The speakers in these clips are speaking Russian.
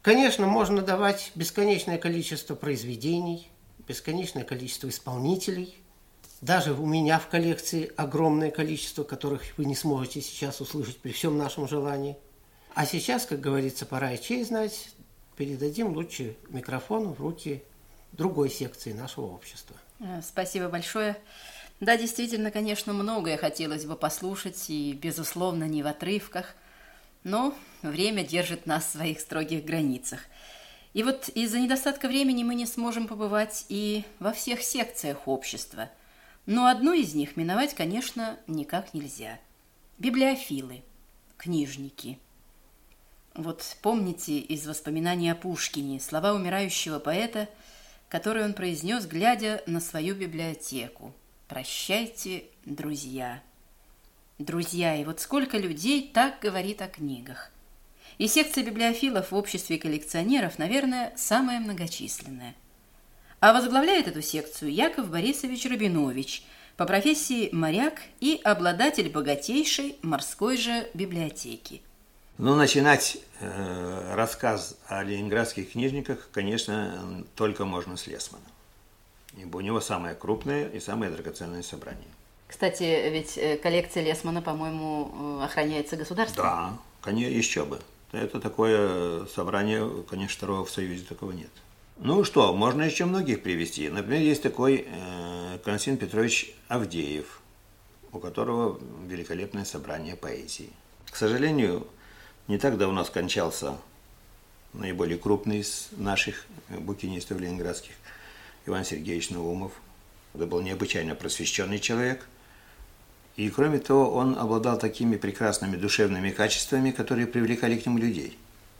Конечно, можно давать бесконечное количество произведений, бесконечное количество исполнителей. Даже у меня в коллекции огромное количество, которых вы не сможете сейчас услышать при всем нашем желании. А сейчас, как говорится, пора и честь знать, передадим лучше микрофон в руки другой секции нашего общества. Спасибо большое. Да, действительно, конечно, многое хотелось бы послушать, и, безусловно, не в отрывках, но время держит нас в своих строгих границах. И вот из-за недостатка времени мы не сможем побывать и во всех секциях общества. Но одну из них миновать, конечно, никак нельзя. Библиофилы, книжники. Вот помните из воспоминаний о Пушкине слова умирающего поэта, которые он произнес, глядя на свою библиотеку. «Прощайте, друзья». Друзья, и вот сколько людей так говорит о книгах. И секция библиофилов в обществе коллекционеров, наверное, самая многочисленная. А возглавляет эту секцию Яков Борисович Рабинович, по профессии моряк и обладатель богатейшей морской же библиотеки. Начинать рассказ о ленинградских книжниках, конечно, только можно с Лесмана. Ибо у него самое крупное и самое драгоценное собрание. Кстати, ведь коллекция Лесмана, по-моему, охраняется государством. Да, конечно, еще бы. Это такое собрание, конечно, второго в Союзе такого нет. Что, можно еще многих привести. Например, есть такой Константин Петрович Авдеев, у которого великолепное собрание поэзии. К сожалению, не так давно скончался наиболее крупный из наших букинистов ленинградских Иван Сергеевич Наумов. Это был необычайно просвещенный человек. И, кроме того, он обладал такими прекрасными душевными качествами, которые привлекали к нему людей.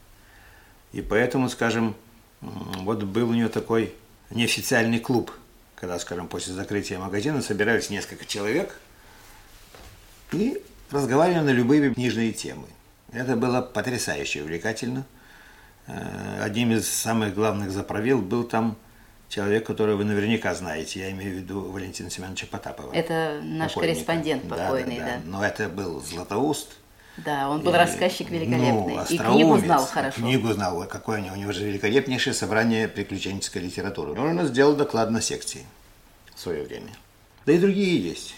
И поэтому, скажем, вот был у него такой неофициальный клуб, когда, скажем, после закрытия магазина собирались несколько человек и разговаривали на любые книжные темы. Это было потрясающе увлекательно. Одним из самых главных заправил был там человек, которого вы наверняка знаете, я имею в виду Валентина Семеновича Потапова. Это наш корреспондент покойный, да. Но это был Златоуст. Да, он был рассказчик великолепный. И книгу знал хорошо. Книгу знал, какое у него же великолепнейшее собрание приключенческой литературы. Он сделал доклад на секции в свое время. Да и другие есть.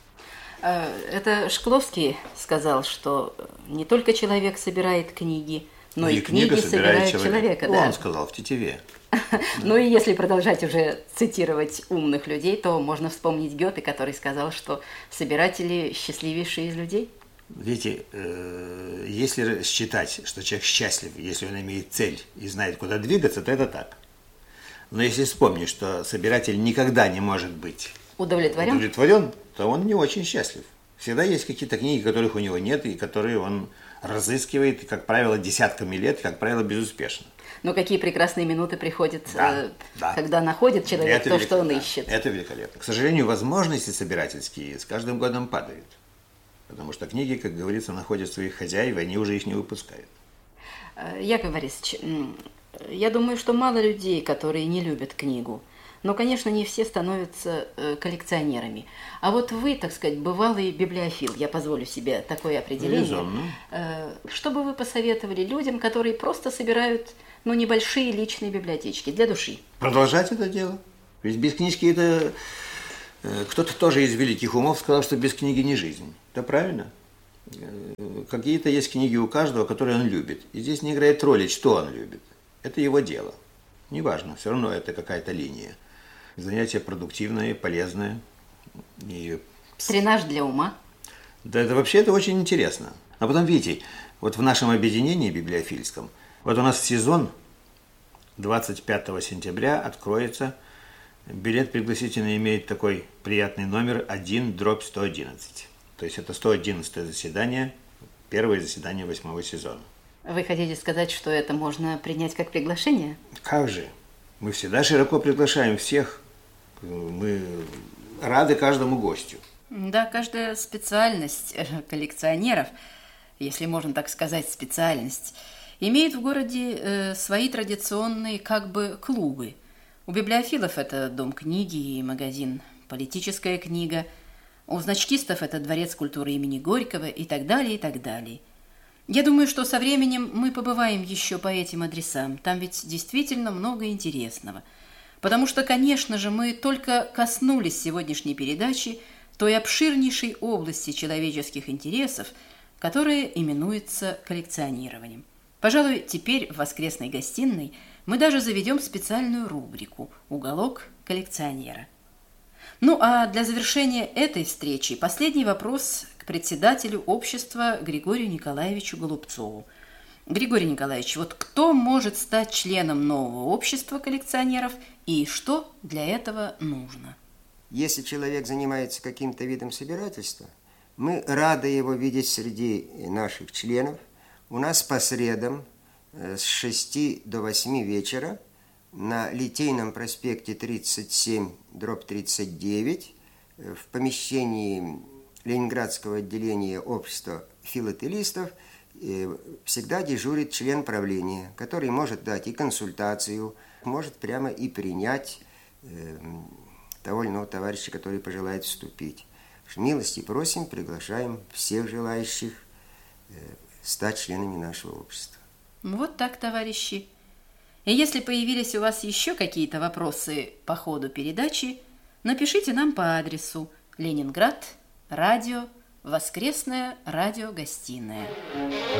Это Шкловский сказал, что не только человек собирает книги, но и книги собирают человека. Да. Он сказал в Тетиве. Ну и если продолжать уже цитировать умных людей, то можно вспомнить Гёте, который сказал, что собиратели счастливейшие из людей. Видите, если считать, что человек счастлив, если он имеет цель и знает, куда двигаться, то это так. Но если вспомнить, что собиратель никогда не может быть удовлетворен, то он не очень счастлив. Всегда есть какие-то книги, которых у него нет, и которые он разыскивает, как правило, десятками лет, как правило, безуспешно. Но какие прекрасные минуты приходят, когда находит человек то, что он ищет. Это великолепно. К сожалению, возможности собирательские с каждым годом падают. Потому что книги, как говорится, находят своих хозяев, и они уже их не выпускают. Яков Борисович, я думаю, что мало людей, которые не любят книгу. Но, конечно, не все становятся коллекционерами. А вот вы, так сказать, бывалый библиофил, я позволю себе такое определение. Резонно. Что бы вы посоветовали людям, которые просто собирают небольшие личные библиотечки для души? Продолжать это дело. Ведь без книжки это... Кто-то тоже из великих умов сказал, что без книги не жизнь. Это правильно. Какие-то есть книги у каждого, которые он любит. И здесь не играет роли, что он любит. Это его дело. Неважно, все равно это какая-то линия. Занятие продуктивное, полезное. И... Тренаж для ума. Да, это вообще это очень интересно. А потом, видите, вот в нашем объединении библиофильском, вот у нас сезон 25 сентября откроется. Билет пригласительный имеет такой приятный номер 1/111. То есть это 111 заседание, первое заседание 8-го сезона. Вы хотите сказать, что это можно принять как приглашение? Как же? Мы всегда широко приглашаем всех. Мы рады каждому гостю. Да, каждая специальность коллекционеров, если можно так сказать, специальность, имеет в городе свои традиционные клубы. У библиофилов это дом книги и магазин «Политическая книга», у значкистов это дворец культуры имени Горького и так далее, и так далее. Я думаю, что со временем мы побываем еще по этим адресам. Там ведь действительно много интересного. Потому что, конечно же, мы только коснулись сегодняшней передачи той обширнейшей области человеческих интересов, которая именуется коллекционированием. Пожалуй, теперь в воскресной гостиной мы даже заведем специальную рубрику «Уголок коллекционера». Ну а для завершения этой встречи последний вопрос к председателю общества Григорию Николаевичу Голубцову. Григорий Николаевич, вот кто может стать членом нового общества коллекционеров и что для этого нужно? Если человек занимается каким-то видом собирательства, мы рады его видеть среди наших членов. У нас по средам с 6 до 8 вечера на Литейном проспекте 37/39 в помещении Ленинградского отделения общества филателистов всегда дежурит член правления, который может дать и консультацию, может прямо и принять того или иного товарища, который пожелает вступить. Милости просим, приглашаем всех желающих стать членами нашего общества. Вот так, товарищи. И если появились у вас еще какие-то вопросы по ходу передачи, напишите нам по адресу Ленинград, радио, Воскресная радиогостиная.